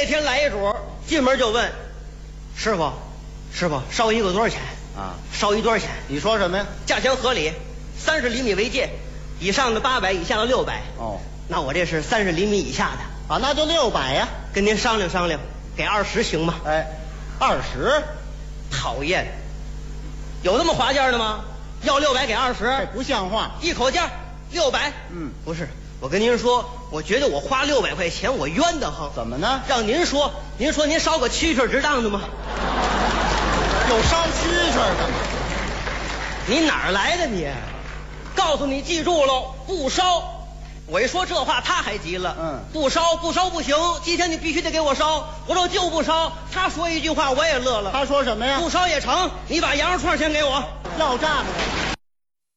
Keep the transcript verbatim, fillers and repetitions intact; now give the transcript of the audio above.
那天来一主，进门就问师傅，师傅烧一个多少钱啊？ 烧一多少钱？ 你说什么呀？ 价钱合理，三十厘米为界，以上的八百，以下的六百。 哦， 那我这是三十厘米以下的啊，那就六百呀。 跟您商量商量，给二十行吗？ 哎，二十， 讨厌，有那么划价的吗？要六百给二这十， 不像话。 一口价六百。 嗯， 不是，我跟您说，我觉得我花六百块钱我冤得慌。 怎么呢？ 让您说，您说您烧个蛐蛐值当的吗？ 有烧蛐蛐的吗？ 你哪儿来的你？告诉你，记住喽，不烧。我一说这话，他还急了。 嗯， 不烧不烧不行，今天你必须得给我烧。我说就不烧。他说一句话，我也乐了。 他说什么呀？ 不烧也成，你把羊肉串先给我。 要账的。